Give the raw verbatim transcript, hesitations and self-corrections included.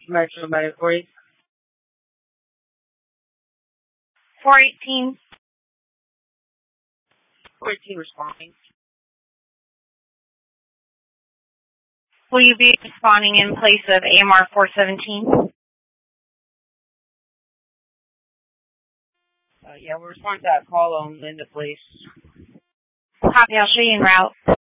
Metro Medic forty. four eighteen. fourteen responding. Will you be responding in place of A M R four seventeen? Uh, yeah, we'll respond to that call on Linda, please. Copy, I'll show you en route.